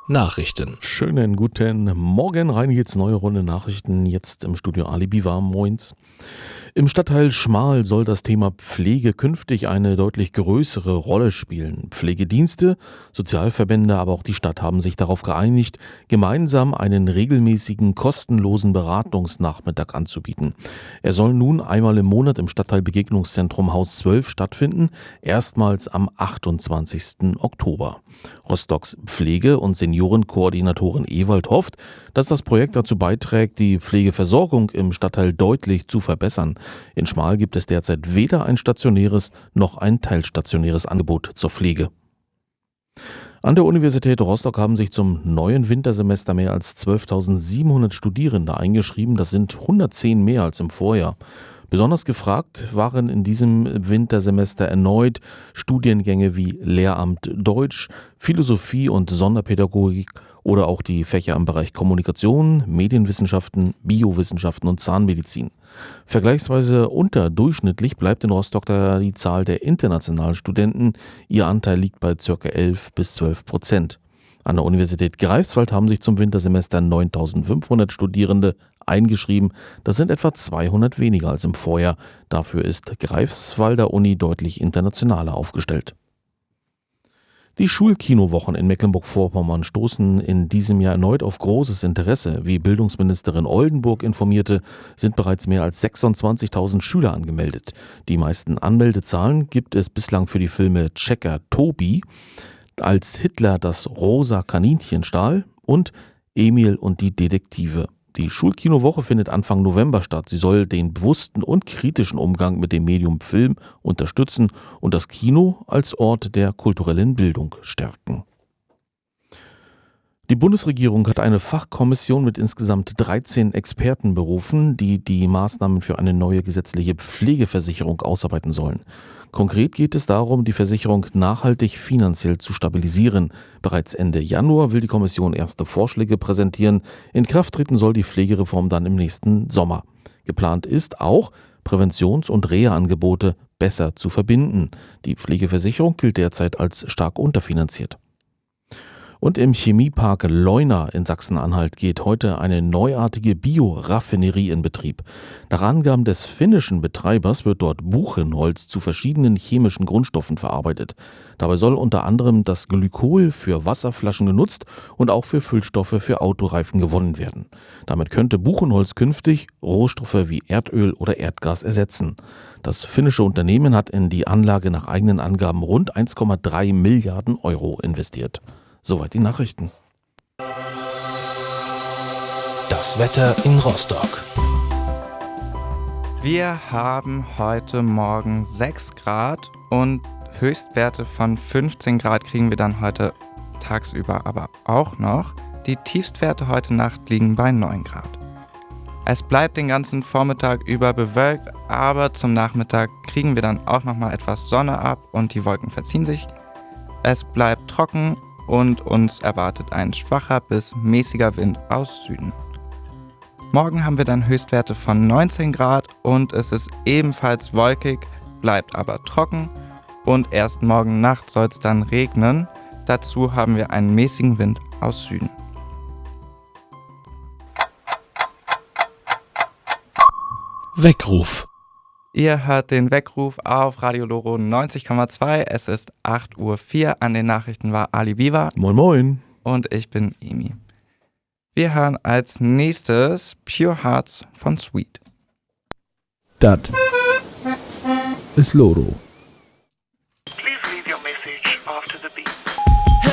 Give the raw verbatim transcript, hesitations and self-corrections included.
Nachrichten. Schönen guten Morgen, rein geht's, neue Runde Nachrichten, jetzt im Studio Ali Biwa, moins. Im Stadtteil Schmal soll das Thema Pflege künftig eine deutlich größere Rolle spielen. Pflegedienste, Sozialverbände, aber auch die Stadt haben sich darauf geeinigt, gemeinsam einen regelmäßigen, kostenlosen Beratungsnachmittag anzubieten. Er soll nun einmal im Monat im Stadtteil Begegnungszentrum Haus zwölf stattfinden, erstmals am achtundzwanzigsten Oktober. Rostocks Pflege- und Seniorenkoordinatorin Ewald hofft, dass das Projekt dazu beiträgt, die Pflegeversorgung im Stadtteil deutlich zu verbessern. In Schmal gibt es derzeit weder ein stationäres noch ein teilstationäres Angebot zur Pflege. An der Universität Rostock haben sich zum neuen Wintersemester mehr als zwölftausendsiebenhundert Studierende eingeschrieben. Das sind hundertzehn mehr als im Vorjahr. Besonders gefragt waren in diesem Wintersemester erneut Studiengänge wie Lehramt Deutsch, Philosophie und Sonderpädagogik oder auch die Fächer im Bereich Kommunikation, Medienwissenschaften, Biowissenschaften und Zahnmedizin. Vergleichsweise unterdurchschnittlich bleibt in Rostock die Zahl der internationalen Studenten. Ihr Anteil liegt bei ca. elf bis zwölf Prozent. An der Universität Greifswald haben sich zum Wintersemester neuntausendfünfhundert Studierende eingeschrieben. Das sind etwa zweihundert weniger als im Vorjahr. Dafür ist Greifswalder Uni deutlich internationaler aufgestellt. Die Schulkinowochen in Mecklenburg-Vorpommern stoßen in diesem Jahr erneut auf großes Interesse. Wie Bildungsministerin Oldenburg informierte, sind bereits mehr als sechsundzwanzigtausend Schüler angemeldet. Die meisten Anmeldezahlen gibt es bislang für die Filme Checker Tobi, als Hitler das rosa Kaninchen stahl und Emil und die Detektive. Die Schulkinowoche findet Anfang November statt. Sie soll den bewussten und kritischen Umgang mit dem Medium Film unterstützen und das Kino als Ort der kulturellen Bildung stärken. Die Bundesregierung hat eine Fachkommission mit insgesamt dreizehn Experten berufen, die die Maßnahmen für eine neue gesetzliche Pflegeversicherung ausarbeiten sollen. Konkret geht es darum, die Versicherung nachhaltig finanziell zu stabilisieren. Bereits Ende Januar will die Kommission erste Vorschläge präsentieren. In Kraft treten soll die Pflegereform dann im nächsten Sommer. Geplant ist auch, Präventions- und Reha-Angebote besser zu verbinden. Die Pflegeversicherung gilt derzeit als stark unterfinanziert. Und im Chemiepark Leuna in Sachsen-Anhalt geht heute eine neuartige Bioraffinerie in Betrieb. Nach Angaben des finnischen Betreibers wird dort Buchenholz zu verschiedenen chemischen Grundstoffen verarbeitet. Dabei soll unter anderem das Glykol für Wasserflaschen genutzt und auch für Füllstoffe für Autoreifen gewonnen werden. Damit könnte Buchenholz künftig Rohstoffe wie Erdöl oder Erdgas ersetzen. Das finnische Unternehmen hat in die Anlage nach eigenen Angaben rund eins Komma drei Milliarden Euro investiert. Soweit die Nachrichten. Das Wetter in Rostock. Wir haben heute Morgen sechs Grad und Höchstwerte von fünfzehn Grad kriegen wir dann heute tagsüber aber auch noch. Die Tiefstwerte heute Nacht liegen bei neun Grad. Es bleibt den ganzen Vormittag über bewölkt, aber zum Nachmittag kriegen wir dann auch nochmal etwas Sonne ab und die Wolken verziehen sich. Es bleibt trocken und uns erwartet ein schwacher bis mäßiger Wind aus Süden. Morgen haben wir dann Höchstwerte von neunzehn Grad und es ist ebenfalls wolkig, bleibt aber trocken und erst morgen Nacht soll es dann regnen. Dazu haben wir einen mäßigen Wind aus Süden. Weckruf. Ihr hört den Weckruf auf Radio Loro neunzig Komma zwei. Es ist acht Uhr vier. An den Nachrichten war Ali Biwa. Moin Moin. Und ich bin Emi. Wir hören als nächstes Pure Hearts von Sweet. Das ist Loro.